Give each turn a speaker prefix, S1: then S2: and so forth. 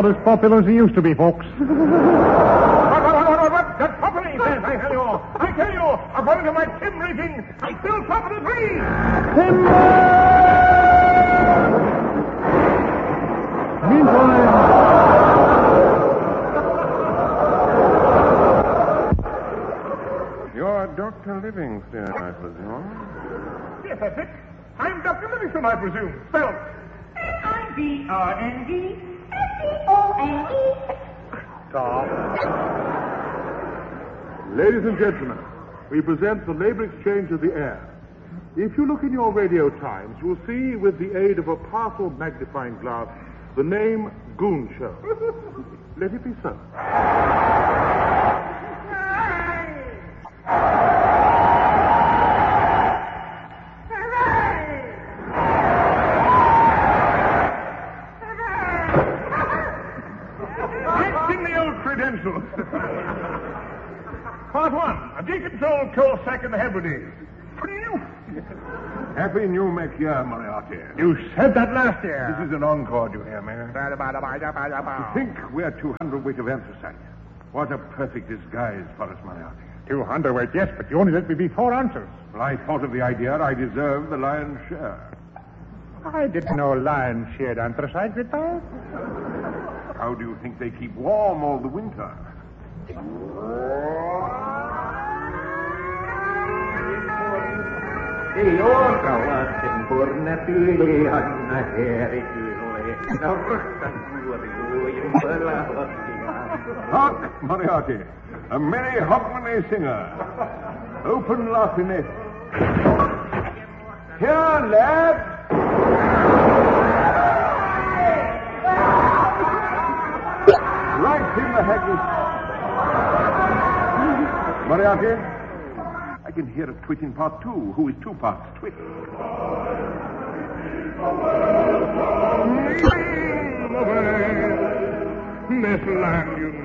S1: not as popular as he used to be, folks.
S2: What? That's property, says, I tell you. I tell you, according to my Tim rating, I still top of the tree.
S1: Meanwhile...
S3: You're Dr. Livingston, I presume.
S2: Yes, that's it. I'm Dr. Livingston, I presume. Spelled
S4: Livingston.
S1: Stop.
S5: Ladies and gentlemen, we present the labor exchange of the air. If you look in your radio times, you'll see, with the aid of a powerful magnifying glass, the name Goon Show. Let it be so.
S2: credentials. Part 1. A decontrolled coal sack in the Hebrides.
S3: Happy New Make Year, Moriarty.
S2: You said that last year.
S3: This is an encore, do you hear me? To think we're 200 weight of anthracite. What a perfect disguise for us, Moriarty.
S2: 200 weight, yes, but you only let me be 4 ounces.
S3: Well, I thought of the idea I deserved the lion's share.
S2: I didn't know lions shared anthracite with that.
S3: How do you think they keep warm all the winter? Hark, Moriarty, a merry Hogmanay singer. Open laughing. Here, lads. Right in the haggis. Moriarty, I can hear a twit in part 2, who is 2 parts twit.
S2: This land, you